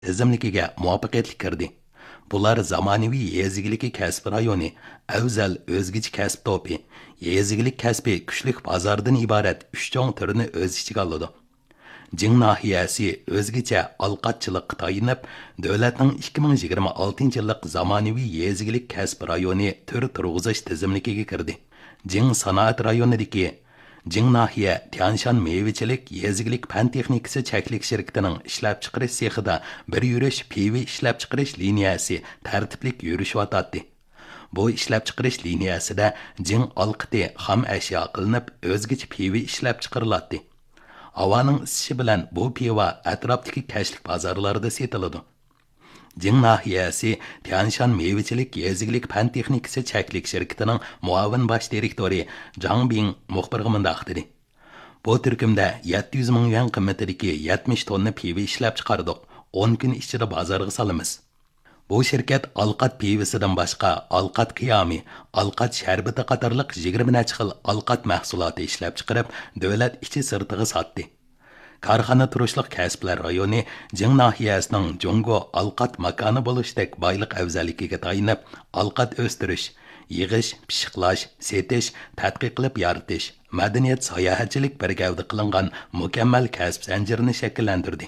tizimligiga muvaffaqiyatli kirdi. Bular zamonaviy yezigiligi kasb rayoni, avzal o'zgichi kasb to'pi, yezigilik kasbi kuchlik bozordan iborat 3 cho'ng turini o'z ichiga oladi. Jing nahiyasi o'zgicha alqatchilikqa tayinib, davlatning 2026-yillik zamonaviy yezigilik kasb rayoni tur turg'izish tizimligiga kirdi. Jing sanoat rayonidagi Jing nahiya Tianshan meyvechilik yezigilik pan texnikasi cheklik shirkatining ishlab chiqarish sexida bir yurish pivi ishlab chiqarish liniyasi tartiblik yurishyotdi. Bu ishlab chiqarish liniyasida Jing alqiti xam ashyo qilinib o'zgacha pivi ishlab chiqariladi. Havoning isishi bilan bu piva atrofdagi kashlik bozorlarda sotiladi. Jing nahiyasi Tianshan meyvechilik yezigilik pan texnikasi cheklik shirkatining muavin bosh direktori Zhang Bing muxbirga mundaq dedi. Bu turkumda 700 ming yuan qimmatidagi 70 tonna piva ishlab chiqardik. 10 kun ichida bozorga solamiz. Bu shirkat alqat pivisidan boshqa alqat qiyomi, alqat sharbati qatorliq 20 necha xil alqat mahsuloti ishlab chiqarib, davlat ichi sirtiga sotdi. Karxana turishliq kasblar rayoni Jing nahiyasining Jungo alqat makoni bo'lishdek boyliq afzalligiga tayinib, alqat o'stirish, yig'ish, pishiqlash, setish, tadqiq qilib yaratish, madaniyat sayohatchilik birgavda qilingan mukammal kasb zanjirini shakllantirdi.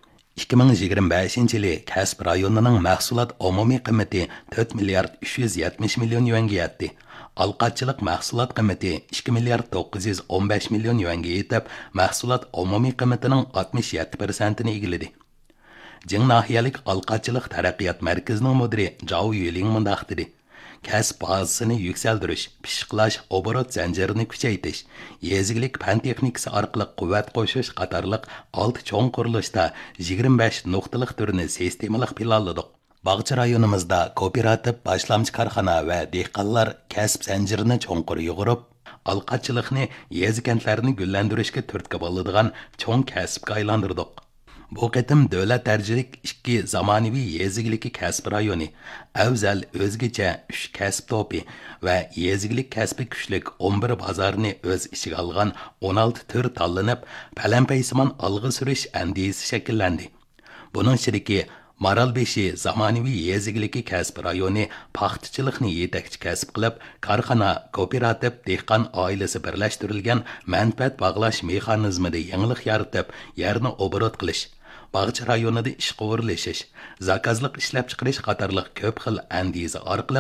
2025-yili kasb rayonining mahsulot umumiy qiymati 4 milliard 370 million yuanga yetdi. Alqatchilik mahsulot qiymati 2 milliard 915 million yuanga yetib, mahsulot umumiy qiymatining 67%ni egalladi. Jing nahiyalik alqatchilik taraqqiyot markazining mudiri Zhao Yuling mundaq dedi. Kasb bazasini yuksaltirish, pishiqlash, oborot zanjirini kuchaytirish, yezigilik pan texnikasi orqali quvvat qo'shish qatorliq 6 cho'ng qurilishda 25 nuqtaliq turini sistemalik planladik. Bağçı rayonimizda kooperativ başlamchi korxona va dehqonlar kasb zanjirini cho'nqur yug'urib, alqatchilikni yezi kentlarni gullantirishga turtki bo'ladigan cho'ng kasbga aylantirdik. Bu qitim davlat darajalik 2 zamonaviy yezigilik kasb rayoni, avzal o'zgacha 3 kasb to'pi va yezigilik kasbi kuchlik 11 bozorni o'z ichiga olgan 16 tur tanlanib, palampaysimon olg'a surish andisi shakllandi. Buning ichidagi Maralbeshi zamonaviy yezigilik kasb rayoni paxtachilikni yetakchi kasb qilib, korxona, kooperativ, dehqon oilasi birlashtirilgan manfaat bog'lash mexanizmida yangilik yaratib, yerni oborot qilish, Bağçı rayonida ish qo'rilishish, zakazliq ishlab chiqarish qatorliq ko'p xil andiza orqali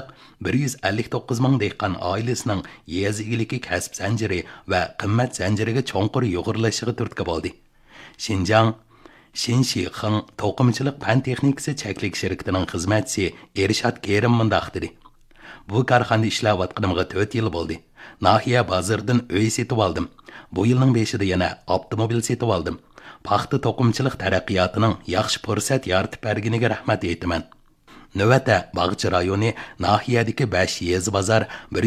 159 ming dehqon oilasining yezigilik kasb zanjiri va qimmat zanjiriga cho'nqur yo'g'irlashiga turtki bo'ldi. Xinjiang Xinxing to'qimchilik pan texnikasi cheklik shirkatining xizmatchisi Ershad Kerim mundaq dedi. Bu korxonada ishlayotganimga 4 yil bo'ldi. Nahiya bozordan uy setib oldim. Bu yilning 5ida yana avtomobil setib oldim. Paxta to'qimchilik taraqqiyotining yaxshi fursat yaratib berganiga rahmat aytaman. Növətə Bağçı rayoni nahiyadagi 5 yezi bozor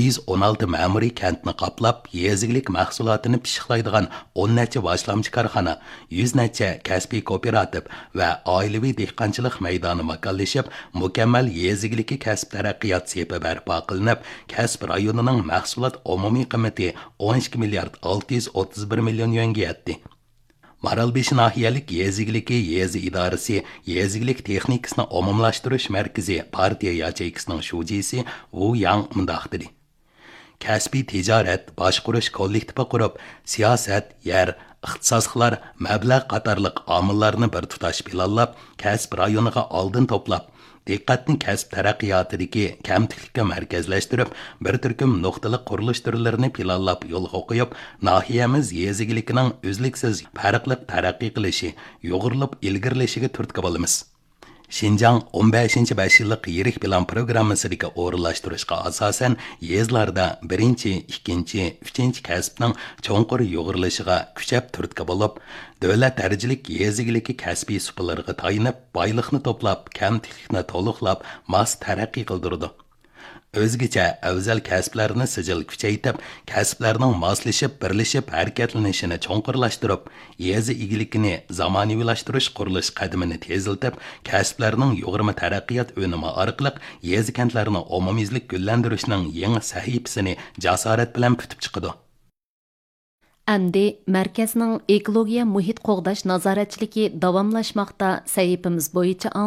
116 ma'muriy kentni qoplab, yezigilik mahsulotini pishiqlaydigan 10 necha boshlamchi korxona, 100 necha kasbiy kooperativ va oilaviy dehqonchilik maydoni makonlashib, mukammal yezigilik kasb taraqqiyot sepi barpo qilinib, kasb rayonining mahsulot umumiy qiymati 12 milliard 631 million yuanga yetdi. Maralbeshi nahiyalik yezigilik yezi idorasi yezigilik texnikasini umumlashtirish markazi partiya yacheykining shujisi Wu Yang mundaq dedi. Kasbiy tijorat, boshqurish kollektivi qurib, siyosat, yer, ixtisosliklar, mablag' qatorliq omillarni bir tutash planlab, kasb rayoniga oldin to'plab, diqqatni kasb taraqqiyotidagi kamtiklikka markazlashtirib, bir turkum nuqtali qurilish turlarini planlab yo'lga qo'yib, nahiyamiz yezigiligining uzluksiz farqli taraqqiy qilishi, yo'g'irilib ilgirlashiga turtki bo'lamiz. Xinjiang 15-5 yillik yirik plan programmasidagi o'rinlashtirishga asosan yezlarda 1-chi, 2-chi, 3-chi kasbning cho'nqur yo'g'irilishiga kuchab turtki bo'lib, davlat darajalik yezigilik kasbiy supalarga tayinib, boyliqni to'plab, kamtiklikni to'liqlab, mas taraqqiy qildirdi. O'zgacha afzal kasblarni sijil kuchaytirib, kasblarning moslashib, birlashib harakatlanishini cho'nqurlashtirib, yezi egiligini zamonaviylashtirish qurilish qadamini teziltib, kasblarning yo'g'irma taraqqiyot o'nimi orqali yezi kentlarni umumiylik gullantirishning yangi sahifasini jasorat bilan putib chiqdi. Әмді мәркәзнең экология muhit qo'g'dash nazoratchiligi davomlashmoqda. Sahifamiz bo'yicha